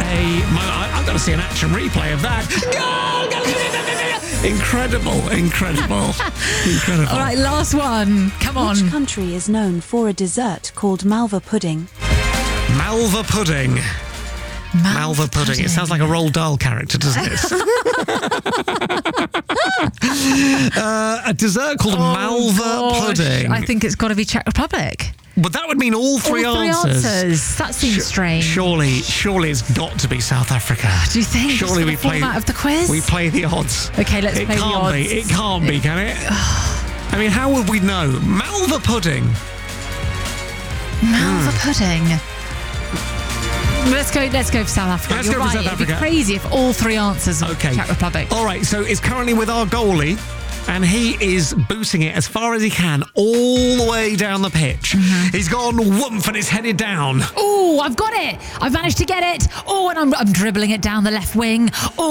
I've got to see an action replay of that. Incredible. All right, last one. Come on. Which country is known for a dessert called Malva pudding? Malva pudding. Malva pudding. It sounds like a Roald Dahl character, doesn't it? A dessert called Malva pudding. I think it's got to be Czech Republic. But that would mean all three answers. That seems strange. Surely it's got to be South Africa. Do you think? Surely we play format of the quiz. We play the odds. Okay, let's play the odds. It can't be, can it? I mean, how would we know? Malva pudding. Malva pudding. Let's go for South Africa. Let's go for South Africa. It'd be crazy if all three answers were Czech Republic. All right, so it's currently with our goalie, and he is booting it as far as he can all the way down the pitch. Mm-hmm. He's gone whoomp and it's headed down. Oh, I've got it. I've managed to get it. Oh, and I'm dribbling it down the left wing. Oh.